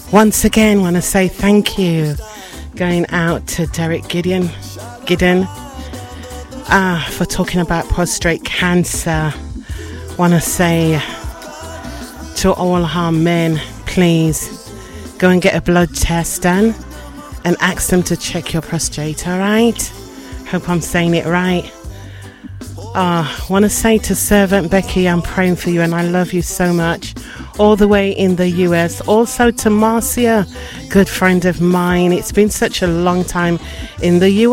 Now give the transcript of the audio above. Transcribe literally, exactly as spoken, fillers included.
Once again, want to say thank you. Going out to Derek Gideon, Gideon, ah, for talking about prostate cancer. Want to say to all our men, please go and get a blood test done and ask them to check your prostate, all right? Hope I'm saying it right. Ah, want to say to Servant Becky, I'm praying for you and I love you so much. All the way in the U S. Also to Marcia, good friend of mine. It's been such a long time in the U S.